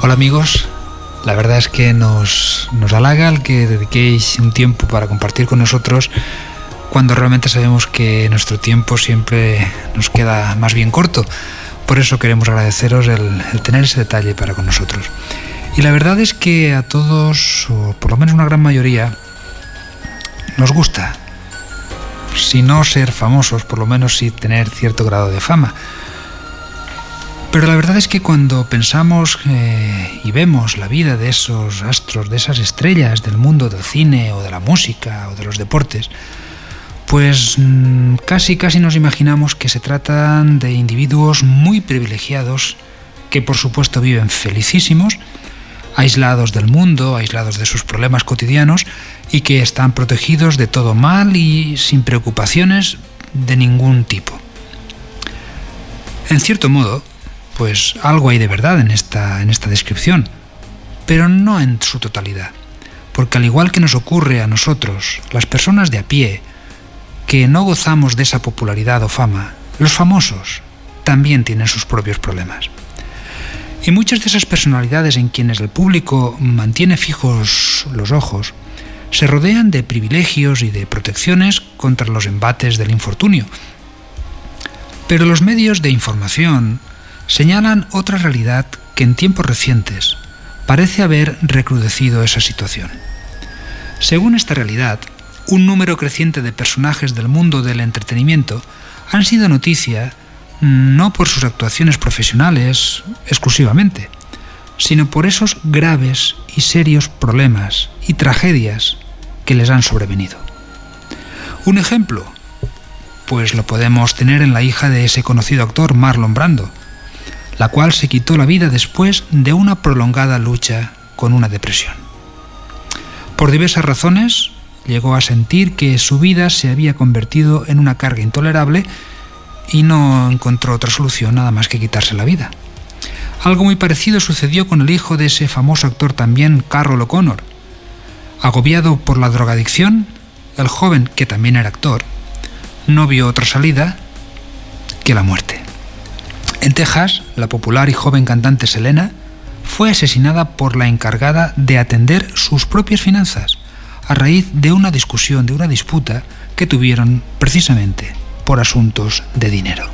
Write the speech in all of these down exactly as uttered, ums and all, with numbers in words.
Hola amigos, la verdad es que nos, nos halaga el que dediquéis un tiempo para compartir con nosotros cuando realmente sabemos que nuestro tiempo siempre nos queda más bien corto. Por eso queremos agradeceros el, el tener ese detalle para con nosotros. Y la verdad es que a todos, o por lo menos una gran mayoría, nos gusta, si no ser famosos, por lo menos sí tener cierto grado de fama. Pero la verdad es que cuando pensamos eh, y vemos la vida de esos astros, de esas estrellas del mundo del cine o de la música o de los deportes, pues mmm, casi casi nos imaginamos que se tratan de individuos muy privilegiados que por supuesto viven felicísimos, aislados del mundo, aislados de sus problemas cotidianos y que están protegidos de todo mal y sin preocupaciones de ningún tipo. En cierto modo, pues algo hay de verdad en esta, en esta descripción, pero no en su totalidad, porque al igual que nos ocurre a nosotros, las personas de a pie, que no gozamos de esa popularidad o fama, los famosos también tienen sus propios problemas. Y muchas de esas personalidades en quienes el público mantiene fijos los ojos se rodean de privilegios y de protecciones contra los embates del infortunio. Pero los medios de información señalan otra realidad que en tiempos recientes parece haber recrudecido esa situación. Según esta realidad, un número creciente de personajes del mundo del entretenimiento han sido noticia no por sus actuaciones profesionales exclusivamente, sino por esos graves y serios problemas y tragedias que les han sobrevenido. Un ejemplo, pues lo podemos tener en la hija de ese conocido actor Marlon Brando, la cual se quitó la vida después de una prolongada lucha con una depresión. Por diversas razones, llegó a sentir que su vida se había convertido en una carga intolerable y no encontró otra solución nada más que quitarse la vida. Algo muy parecido sucedió con el hijo de ese famoso actor también, Carroll O'Connor. Agobiado por la drogadicción, el joven, que también era actor, no vio otra salida que la muerte. En Texas, la popular y joven cantante Selena fue asesinada por la encargada de atender sus propias finanzas a raíz de una discusión, de una disputa que tuvieron precisamente por asuntos de dinero.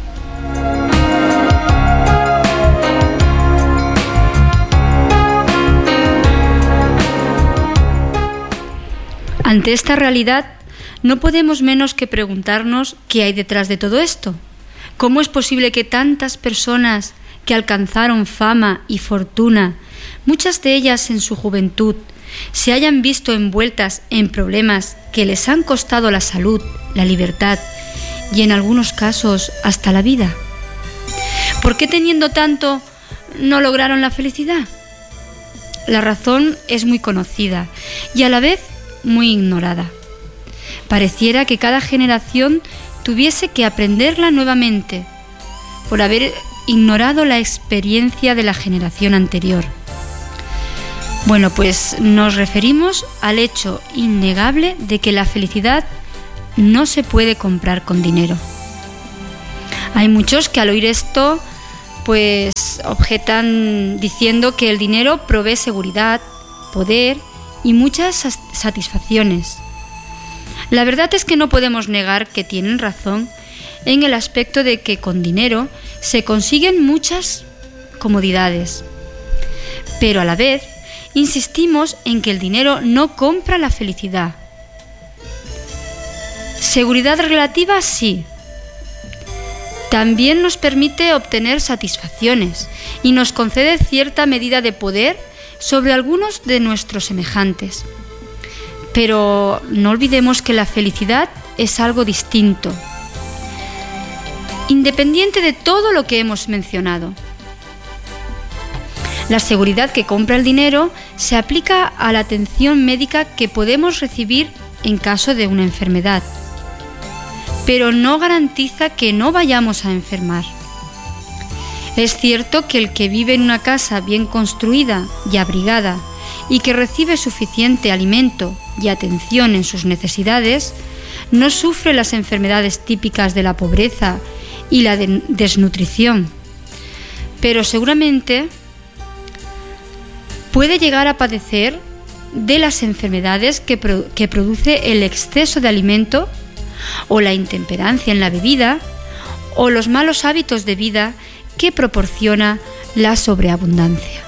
Ante esta realidad, no podemos menos que preguntarnos qué hay detrás de todo esto. ¿Cómo es posible que tantas personas que alcanzaron fama y fortuna, muchas de ellas en su juventud, se hayan visto envueltas en problemas que les han costado la salud, la libertad y en algunos casos hasta la vida? ¿Por qué teniendo tanto no lograron la felicidad? La razón es muy conocida y a la vez muy ignorada. Pareciera que cada generación tuviese que aprenderla nuevamente por haber ignorado la experiencia de la generación anterior. Bueno, pues nos referimos al hecho innegable de que la felicidad no se puede comprar con dinero. Hay muchos que al oír esto pues objetan diciendo que el dinero provee seguridad, poder y muchas satisfacciones. La verdad es que no podemos negar que tienen razón en el aspecto de que con dinero se consiguen muchas comodidades, pero a la vez insistimos en que el dinero no compra la felicidad. Seguridad relativa, sí. También nos permite obtener satisfacciones y nos concede cierta medida de poder sobre algunos de nuestros semejantes. Pero no olvidemos que la felicidad es algo distinto, independiente de todo lo que hemos mencionado. La seguridad que compra el dinero se aplica a la atención médica que podemos recibir en caso de una enfermedad, pero no garantiza que no vayamos a enfermar. Es cierto que el que vive en una casa bien construida y abrigada y que recibe suficiente alimento y atención en sus necesidades, no sufre las enfermedades típicas de la pobreza y la de desnutrición. Pero seguramente puede llegar a padecer de las enfermedades que, pro- que produce el exceso de alimento o la intemperancia en la bebida o los malos hábitos de vida que proporciona la sobreabundancia.